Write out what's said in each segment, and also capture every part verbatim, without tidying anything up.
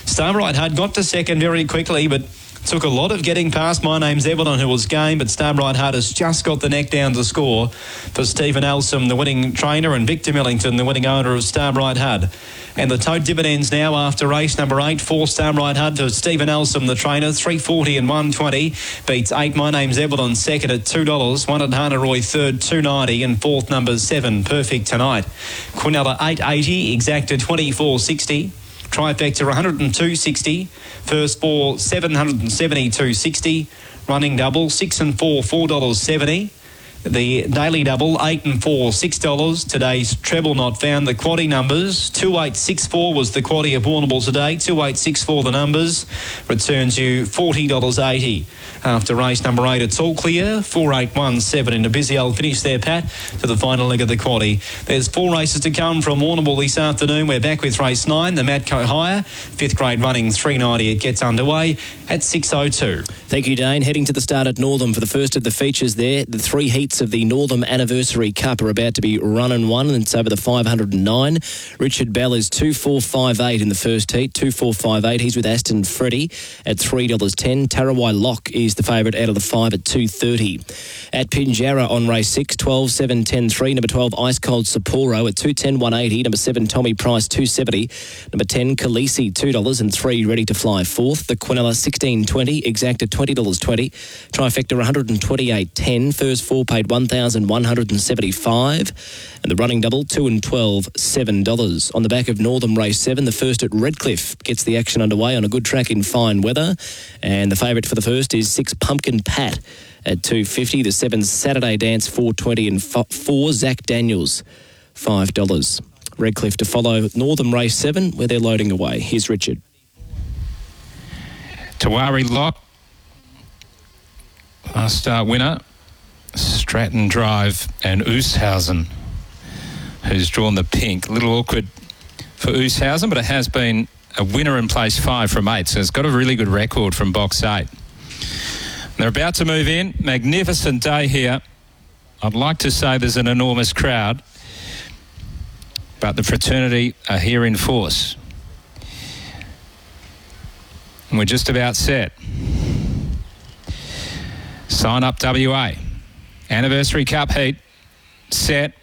Starbright Hud got to second very quickly, but took a lot of getting past My Name's Evelyn, who was game, but Starbright Hud has just got the neck down to score for Stephen Elsom, the winning trainer, and Victor Millington, the winning owner of Starbright Hud. And the tote dividends now after race number eight, four Starbright Hud to Stephen Elsom, the trainer, three forty and one twenty. Beats eight My Name's Evelyn second at two dollars. One at Hannah Roy third, two ninety. And fourth number seven, Perfect Tonight. Quinella eight eighty, Exacta twenty-four sixty. Trifecta one hundred two sixty. First four seven hundred seventy-two sixty. Running double six and four four dollars seventy. The daily double eight and four six dollars. Today's treble not found. The quaddie numbers two eight six four was the quaddie of Warrnambool today. two eight six four the numbers returns you forty dollars eighty. After race number eight, it's all clear. four eight one seven in a busy old finish there, Pat, to the final leg of the quaddie. There's four races to come from Warrnambool this afternoon. We're back with race nine, the Matco Hire. Fifth grade running three ninety. It gets underway at six oh two. Thank you, Dane. Heading to the start at Northam for the first of the features there. The three heats of the Northam Anniversary Cup are about to be run and won, and it's over the five hundred nine. Richard Bell is two four five eight in the first heat. two four five eight. He's with Aston Freddie at three dollars ten. Tarawai Lock is the favourite out of the five at two thirty. At Pinjarra on race six, twelve seven ten three. Number twelve, Ice Cold Sapporo at two ten one eighty. Number seven, Tommy Price, two seventy. Number ten, Khaleesi, two dollars. And three, Ready to Fly, fourth. The Quinella, sixteen twenty. Exacta, twenty dollars twenty. Trifecta, one hundred twenty-eight ten. First four paid one thousand one hundred seventy-five. And the running double, two and twelve, seven dollars. On the back of Northam race seven, the first at Redcliffe gets the action underway on a good track in fine weather. And the favourite for the first is six, Pumpkin Pat at two fifty. The seven, Saturday Dance, four twenty. And four, Zach Daniels, five dollars. Redcliffe to follow Northam race seven, where they're loading away. Here's Richard. Tawari Lock, last start winner. Stratton Drive and Ooshausen, who's drawn the pink. A little awkward for Ooshausen, but it has been a winner in place five from eight, so it's got a really good record from box eight. They're about to move in. Magnificent day here. I'd like to say there's an enormous crowd, but the fraternity are here in force. And we're just about set. Sign up W A. Anniversary Cup heat. Set.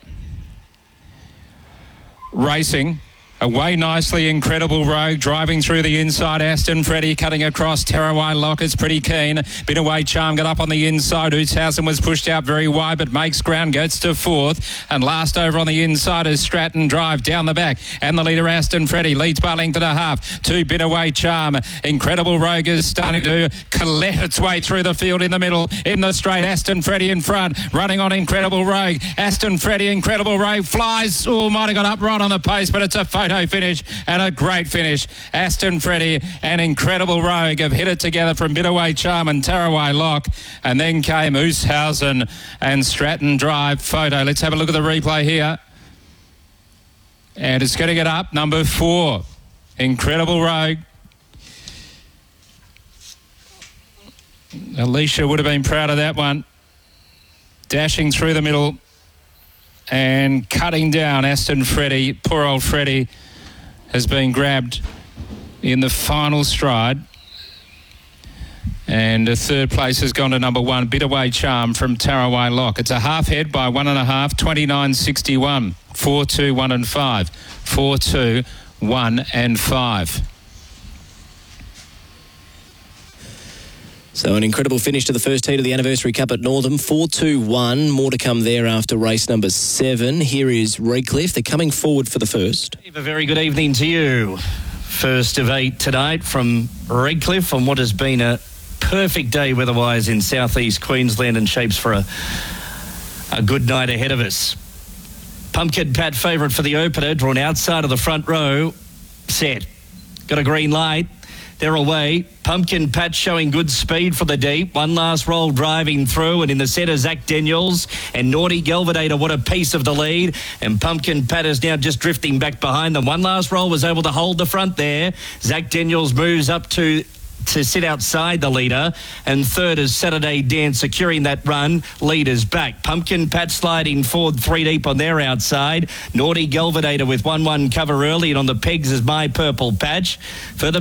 Racing. Away nicely, Incredible Rogue, driving through the inside. Aston Freddie cutting across. Tarawai Lock is pretty keen. Bit away, Charm got up on the inside. Ooshausen was pushed out very wide, but makes ground, gets to fourth. And last over on the inside is Stratton Drive down the back. And the leader, Aston Freddie, leads by length and a half. Two, Bit away, Charm. Incredible Rogue is starting to collect its way through the field in the middle. In the straight, Aston Freddie in front, running on Incredible Rogue. Aston Freddie, Incredible Rogue flies. Oh, might have got up right on the pace, but it's a photo finish and a great finish. Aston Freddie and Incredible Rogue have hit it together from Bitaway Charm and Tarawai Lock, and then came Ooshausen and Stratton Drive photo. Let's have a look at the replay here, and it's getting it up. Number four, Incredible Rogue. Alicia would have been proud of that one. Dashing through the middle and cutting down Aston Freddie. Poor old Freddie has been grabbed in the final stride. And a third place has gone to number one, Bitaway Charm from Tarawai Lock. It's a half head by one and a half, twenty-nine sixty-one. Four, two, one and five. Four, two, one and five. So an incredible finish to the first heat of the Anniversary Cup at Northam. four two one. More to come there after race number seven. Here is Redcliffe. They're coming forward for the first. A very good evening to you. First of eight tonight from Redcliffe on what has been a perfect day weather-wise in southeast Queensland, and shapes for a, a good night ahead of us. Pumpkin Pat favourite for the opener, drawn outside of the front row. Set. Got a green light. They're away. Pumpkin Pat showing good speed for the deep. One last roll driving through, and in the centre, Zach Daniels and Naughty Galvadator. What a piece of the lead. And Pumpkin Pat is now just drifting back behind them. One last roll was able to hold the front there. Zach Daniels moves up to to sit outside the leader, and third is Saturday Dance securing that run. Leaders back. Pumpkin Pat sliding forward three deep on their outside. Naughty Galvadator with one one cover early, and on the pegs is My Purple Patch. Further